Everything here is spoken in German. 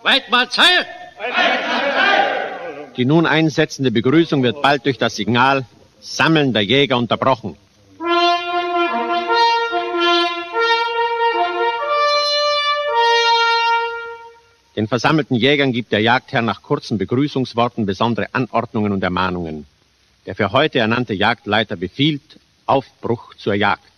Weidmarsheil! Die nun einsetzende Begrüßung wird bald durch das Signal Sammeln der Jäger unterbrochen. Den versammelten Jägern gibt der Jagdherr nach kurzen Begrüßungsworten besondere Anordnungen und Ermahnungen. Der für heute ernannte Jagdleiter befiehlt Aufbruch zur Jagd.